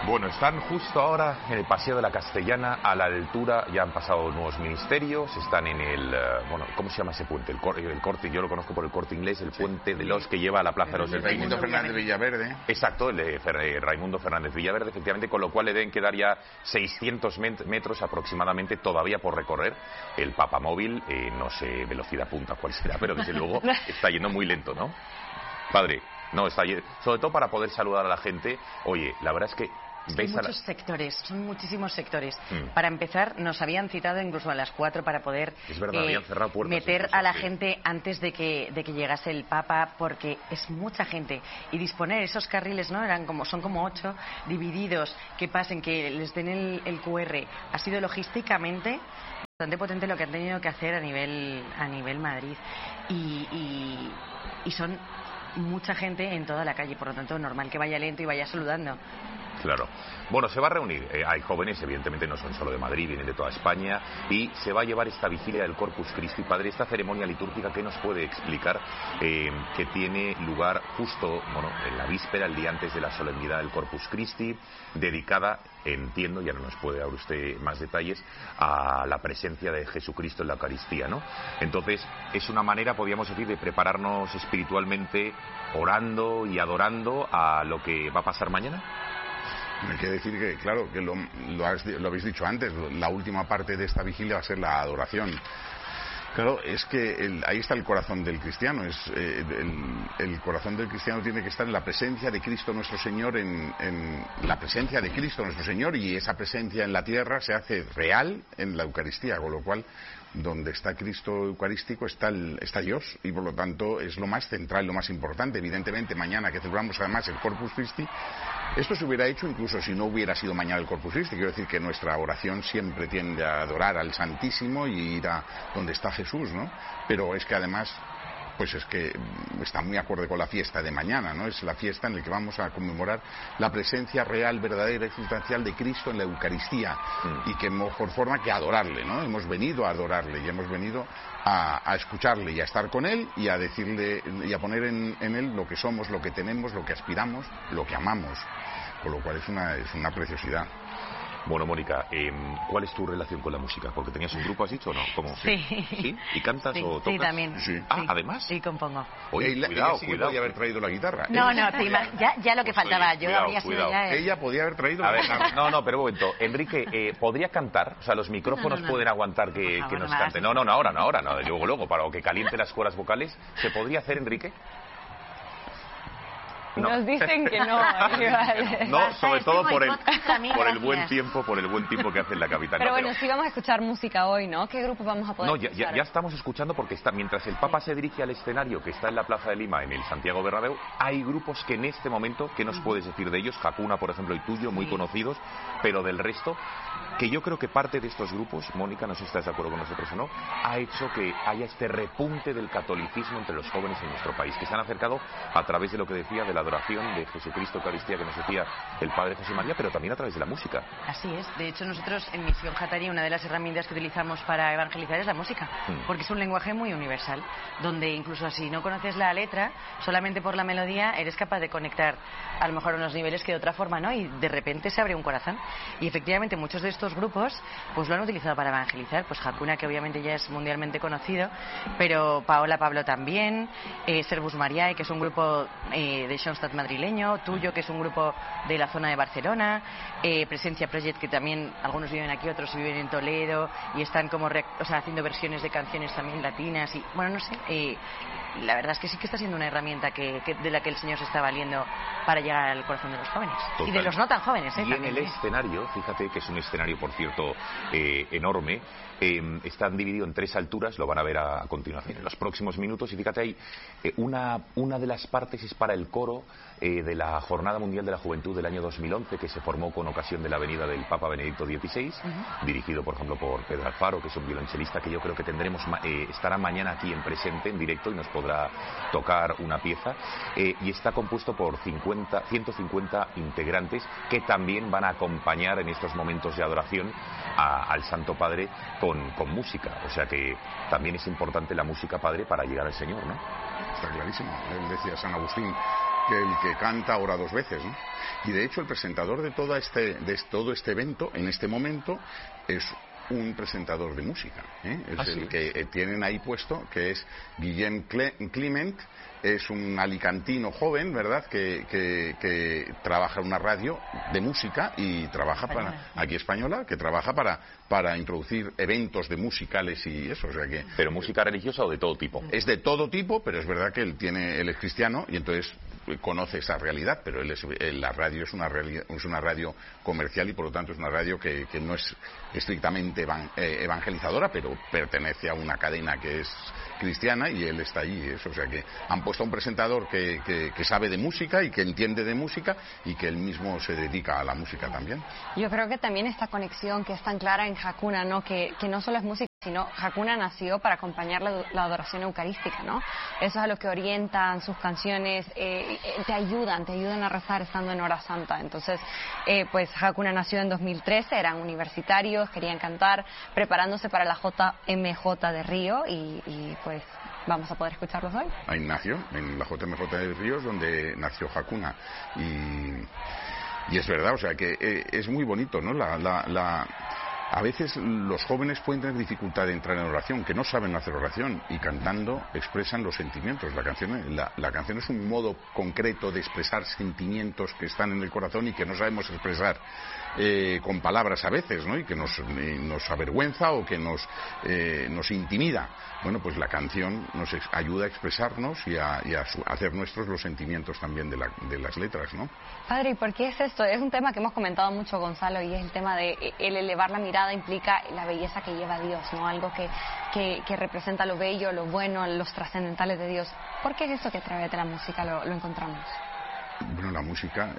Bueno, están justo ahora en el Paseo de la Castellana, a la altura, ya han pasado nuevos ministerios, están en el, bueno, ¿cómo se llama ese puente? El Corte, yo lo conozco por el Corte Inglés, el puente de los que lleva a la Plaza de los Delfines. Raimundo Fernández Villaverde. Exacto, el de Raimundo Fernández Villaverde, efectivamente, con lo cual le deben quedar ya 600 metros aproximadamente todavía por recorrer. El papamóvil, no sé velocidad punta cuál será, pero desde luego está yendo muy lento, ¿no? Padre, no, está yendo, sobre todo para poder saludar a la gente. Oye, la verdad es que hay muchos sectores, son muchísimos sectores. Para empezar, nos habían citado incluso a las 4 para poder habían cerrado puertas, meter a la gente antes de que llegase el Papa, porque es mucha gente. Y disponer esos carriles, ¿no? Son como 8 divididos, que pasen, que les den el QR. Ha sido logísticamente bastante potente lo que han tenido que hacer a nivel Madrid. Y son mucha gente en toda la calle, por lo tanto normal que vaya lento y vaya saludando. Claro. Bueno, se va a reunir, hay jóvenes, evidentemente no son solo de Madrid, vienen de toda España, y se va a llevar esta vigilia del Corpus Christi. Padre, esta ceremonia litúrgica, ¿qué nos puede explicar que tiene lugar justo, bueno, en la víspera, el día antes de la solemnidad del Corpus Christi, dedicada, entiendo, ya no nos puede dar usted más detalles, a la presencia de Jesucristo en la Eucaristía, ¿no? Entonces, es una manera, podríamos decir, de prepararnos espiritualmente, orando y adorando a lo que va a pasar mañana. Hay que decir que, claro, que lo habéis dicho antes, la última parte de esta vigilia va a ser la adoración. Claro, es que ahí está el corazón del cristiano. El corazón del cristiano tiene que estar en la presencia de Cristo nuestro Señor, en la presencia de Cristo nuestro Señor, y esa presencia en la tierra se hace real en la Eucaristía, con lo cual donde está Cristo Eucarístico está Dios, y por lo tanto es lo más central, lo más importante. Evidentemente mañana, que celebramos además el Corpus Christi, esto se hubiera hecho incluso si no hubiera sido mañana el Corpus Christi. Quiero decir que nuestra oración siempre tiende a adorar al Santísimo y ir a donde está Jesús, ¿no? Pero es que además, pues es que está muy acorde con la fiesta de mañana, ¿no? Es la fiesta en la que vamos a conmemorar la presencia real, verdadera y sustancial de Cristo en la Eucaristía. Y qué mejor forma que adorarle, ¿no? Hemos venido a adorarle y hemos venido a escucharle y a estar con él y a decirle y a poner en él lo que somos, lo que tenemos, lo que aspiramos, lo que amamos. Con lo cual es una preciosidad. Bueno, Mónica, ¿cuál es tu relación con la música? Porque tenías un grupo, ¿has dicho o no? ¿Cómo? Sí. ¿Sí? ¿Y cantas o tocas? Sí, también. Sí. Ah, ¿además? Sí, compongo. Oye, cuidado. Podía haber traído la guitarra. No, ya lo que faltaba. Oye, Yo habría sido ya... Ella podía haber traído la guitarra. No, pero un momento. Enrique, ¿podría cantar? O sea, los micrófonos pueden aguantar que nos cante. No, ahora, luego, para que caliente las cuerdas vocales. ¿Se podría hacer, Enrique? No. Nos dicen que no. No, sobre todo por el buen tiempo que hace en la capital. Pero bueno, sí vamos a escuchar música hoy, ¿no? ¿Qué grupo vamos a poder escuchar? Ya estamos escuchando, porque mientras el Papa se dirige al escenario que está en la Plaza de Lima, en el Santiago Bernabéu, hay grupos que en este momento, ¿qué nos puedes decir de ellos? Hakuna, por ejemplo, y Tuyo, muy conocidos, pero del resto, que yo creo que parte de estos grupos, Mónica, no sé si estás de acuerdo con nosotros o no, ha hecho que haya este repunte del catolicismo entre los jóvenes en nuestro país, que se han acercado a través de lo que decía, de la adoración de Jesucristo Eucaristía que nos decía el Padre José María, pero también a través de la música. Así es. De hecho, nosotros en Misión Jataria, una de las herramientas que utilizamos para evangelizar es la música, porque es un lenguaje muy universal, donde incluso si no conoces la letra, solamente por la melodía eres capaz de conectar a lo mejor a unos niveles que de otra forma no, y de repente se abre un corazón. Y efectivamente muchos de estos grupos pues lo han utilizado para evangelizar. Pues Hakuna, que obviamente ya es mundialmente conocido, pero Paola Pablo también, Servus Mariae, que es un grupo de Schoenstatt madrileño, Tuyo, que es un grupo de la zona de Barcelona, Presencia Project, que también algunos viven aquí, otros viven en Toledo y están como haciendo versiones de canciones también latinas, y bueno, no sé, la verdad es que sí que está siendo una herramienta de la que el Señor se está valiendo para llegar al corazón de los jóvenes. Total. Y de los no tan jóvenes, y en el escenario, fíjate que es un escenario, por cierto, enorme. Están divididos en 3 alturas, lo van a ver a continuación en los próximos minutos, y fíjate ahí, una de las partes es para el coro de la Jornada Mundial de la Juventud del año 2011, que se formó con ocasión de la venida del Papa Benedicto XVI, dirigido por ejemplo por Pedro Alfaro, que es un violonchelista que yo creo que estará mañana aquí en presente, en directo, y nos podrá tocar una pieza, y está compuesto por 150 integrantes que también van a acompañar en estos momentos de adoración al Santo Padre con música. O sea que también es importante la música, Padre, para llegar al Señor, ¿no? Está clarísimo. Él decía San Agustín que el que canta ora dos veces, ¿no? Y de hecho el presentador de todo este evento, en este momento, es un presentador de música, ¿eh? Es el que tienen ahí puesto, que es Guillem Climent. Es un alicantino joven, ¿verdad?, que trabaja en una radio de música y trabaja española, que trabaja para introducir eventos de musicales y eso, o sea que... ¿Pero música religiosa o de todo tipo? Es de todo tipo, pero es verdad que él es cristiano y entonces conoce esa realidad, pero la radio es una radio comercial y por lo tanto es una radio que no es estrictamente evangelizadora, pero pertenece a una cadena que es cristiana y él está allí, eso, o sea que han puesto a un presentador que sabe de música y que entiende de música y que él mismo se dedica a la música también. Yo creo que también esta conexión que es tan clara en Hakuna, ¿no? Que no solo es música, sino Hakuna nació para acompañar la adoración eucarística, ¿no? Eso es a lo que orientan sus canciones, te ayudan a rezar estando en hora santa. Entonces, pues Hakuna nació en 2013, eran universitarios, querían cantar, preparándose para la JMJ de Río y pues vamos a poder escucharlos hoy. Ahí nació, en la JMJ de Ríos, donde nació Hakuna. Y es verdad, o sea que es muy bonito, ¿no? A veces los jóvenes pueden tener dificultad de entrar en oración, que no saben hacer oración, y cantando expresan los sentimientos. La canción es un modo concreto de expresar sentimientos que están en el corazón y que no sabemos expresar con palabras a veces, ¿no? Y que nos avergüenza o que nos intimida. Bueno, pues la canción nos ayuda a expresarnos y a hacer nuestros los sentimientos también de las letras, ¿no? Padre, ¿y por qué es esto? Es un tema que hemos comentado mucho, Gonzalo, y es el tema de el elevar la mirada implica la belleza que lleva Dios, ¿no? Algo que representa lo bello, lo bueno, los trascendentales de Dios. ¿Por qué es eso que a través de la música lo encontramos? Bueno, la música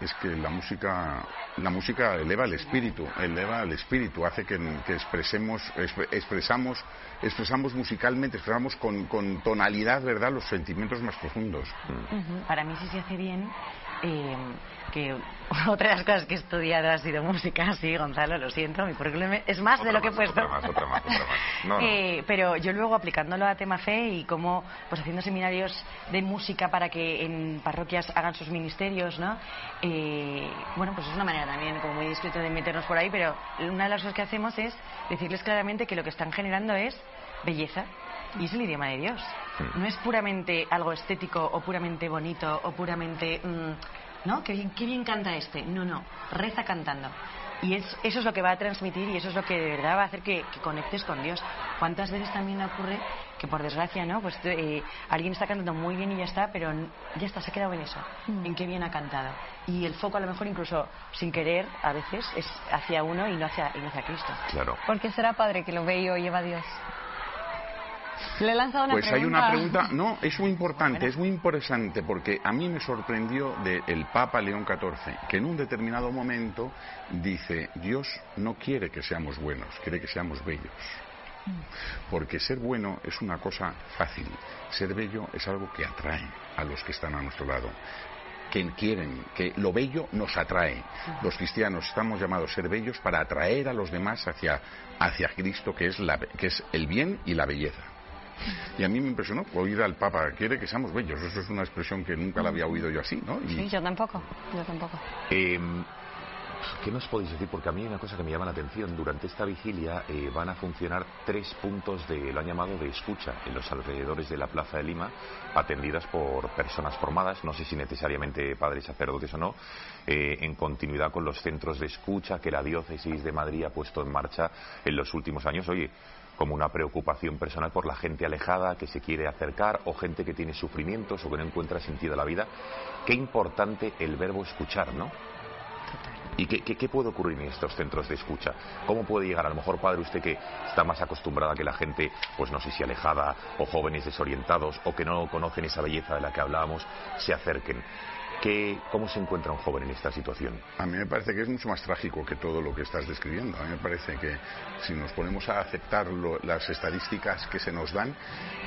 eleva el espíritu, hace que expresamos musicalmente, expresamos con tonalidad, ¿verdad?, los sentimientos más profundos. Para mí sí se hace bien, que otra de las cosas que he estudiado ha sido música, sí, Gonzalo, lo siento, mi currículum es más de lo que he puesto. Otra más. No. Pero yo luego aplicándolo a tema fe y como pues haciendo seminarios de música para que en parroquias hagan sus ministerios, ¿no? Bueno, pues es una manera también como muy discreta de meternos por ahí, pero una de las cosas que hacemos es decirles claramente que lo que están generando es belleza. Y es el idioma de Dios. No es puramente algo estético o puramente bonito o puramente... ¿no? Qué bien canta este. No. Reza cantando. Y eso es lo que va a transmitir y eso es lo que de verdad va a hacer que conectes con Dios. ¿Cuántas veces también ocurre que por desgracia, ¿no? Pues alguien está cantando muy bien y ya está, pero ya está, se ha quedado en eso, en qué bien ha cantado. Y el foco a lo mejor incluso sin querer a veces es hacia uno y no hacia Cristo. Claro. ¿Por qué será, Padre, que lo bello lleva a Dios? Le he lanzado una pregunta. Pues hay una pregunta, no, es muy importante porque a mí me sorprendió del Papa León XIV, que en un determinado momento dice, Dios no quiere que seamos buenos, quiere que seamos bellos. Porque ser bueno es una cosa fácil, ser bello es algo que atrae a los que están a nuestro lado, que quieren, que lo bello nos atrae. Los cristianos estamos llamados a ser bellos para atraer a los demás hacia Cristo, que es el bien y la belleza. Y a mí me impresionó oír al Papa, quiere que seamos bellos. Eso es una expresión que nunca la había oído yo así, ¿no? Sí, yo tampoco. ¿Qué nos podéis decir? Porque a mí hay una cosa que me llama la atención. Durante esta vigilia van a funcionar 3 puntos lo han llamado de escucha en los alrededores de la Plaza de Lima, atendidas por personas formadas, no sé si necesariamente padres sacerdotes o no, en continuidad con los centros de escucha que la Diócesis de Madrid ha puesto en marcha en los últimos años. Oye, como una preocupación personal por la gente alejada que se quiere acercar o gente que tiene sufrimientos o que no encuentra sentido a la vida. Qué importante el verbo escuchar, ¿no? ¿Y qué puede ocurrir en estos centros de escucha? ¿Cómo puede llegar? A lo mejor, padre, usted que está más acostumbrada a que la gente, pues no sé si alejada o jóvenes desorientados o que no conocen esa belleza de la que hablábamos, se acerquen. ¿Cómo se encuentra un joven en esta situación? A mí me parece que es mucho más trágico que todo lo que estás describiendo. A mí me parece que si nos ponemos a aceptar las estadísticas que se nos dan,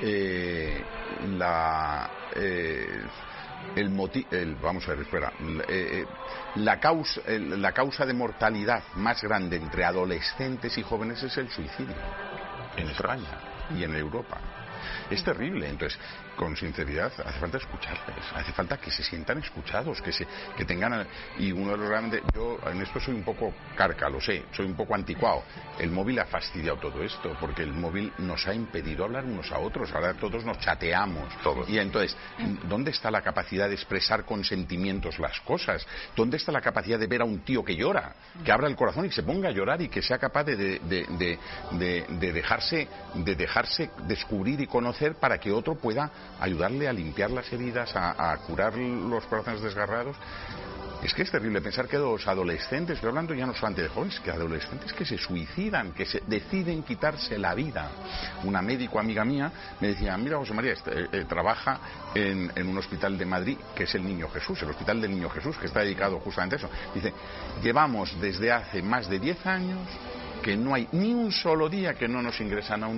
la causa de mortalidad más grande entre adolescentes y jóvenes es el suicidio. En España y en Europa. Es terrible. Entonces, con sinceridad, hace falta escucharles, hace falta que se sientan escuchados, que tengan... Y uno de los grandes... Yo en esto soy un poco carca, lo sé, soy un poco anticuado. El móvil ha fastidiado todo esto, porque el móvil nos ha impedido hablar unos a otros, ahora todos nos chateamos. Todos. Y entonces, ¿dónde está la capacidad de expresar con sentimientos las cosas? ¿Dónde está la capacidad de ver a un tío que llora, que abra el corazón y se ponga a llorar y que sea capaz de dejarse descubrir y conocer para que otro pueda ayudarle a limpiar las heridas, a curar los corazones desgarrados? Es que es terrible pensar que los adolescentes, estoy hablando ya no solamente de jóvenes, que adolescentes que se suicidan, que se deciden quitarse la vida. Una médico amiga mía me decía, mira José María, trabaja en un hospital de Madrid, que es el Niño Jesús, el Hospital del Niño Jesús, que está dedicado justamente a eso. Dice, llevamos desde hace más de 10 años que no hay ni un solo día que no nos ingresan a un